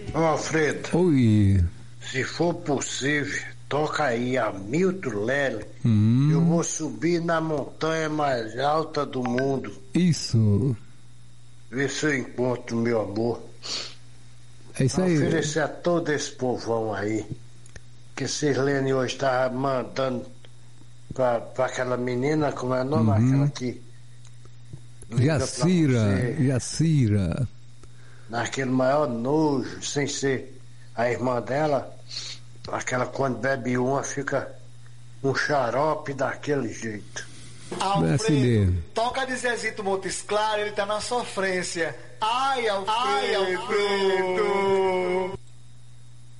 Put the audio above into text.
Ô Alfredo, Oi. se for possível, toca aí a Milton Lely. Eu vou subir na montanha mais alta do mundo. Isso. Ver se eu encontro meu amor. É isso aí. Oferecer a todo esse povão aí. Que Sirlene hoje tá mandando pra aquela menina, como é o nome? Aquela que liga pra você. Jacira. Naquele maior nojo, sem ser a irmã dela. Aquela quando bebe uma fica um xarope daquele jeito. Não é assim Alfredo, mesmo. toca de Zezito Montes Claros, ele tá na sofrência. Ai, Alfredo! Ai, Alfredo!